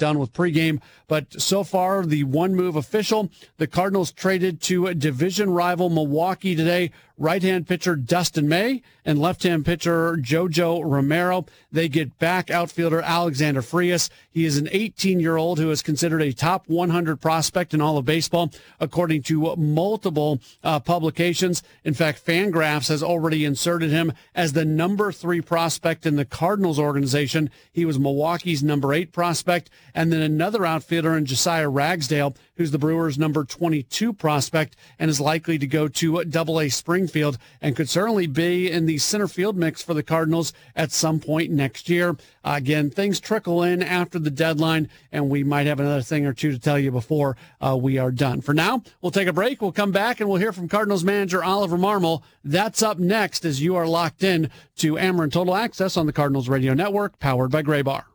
done with pregame. But so far, the one move official, the Cardinals traded to a division rival Milwaukee today. Right-hand pitcher Dustin May and left-hand pitcher Jojo Romero. They get back outfielder Alexander Frias. He is an 18-year-old who is considered a top 100 prospect in all of baseball, according to multiple publications. In fact, Fangraphs has already inserted him as the number 3 prospect in the Cardinals organization. He was Milwaukee's number 8 prospect. And then another outfielder in Josiah Ragsdale, who's the Brewers' number 22 prospect and is likely to go to Double-A Springfield and could certainly be in the center field mix for the Cardinals at some point next year. Again, things trickle in after the deadline, and we might have another thing or two to tell you before we are done. For now, we'll take a break. We'll come back, and we'll hear from Cardinals manager Oliver Marmol. That's up next as you are locked in to Ameren Total Access on the Cardinals Radio Network, powered by Graybar.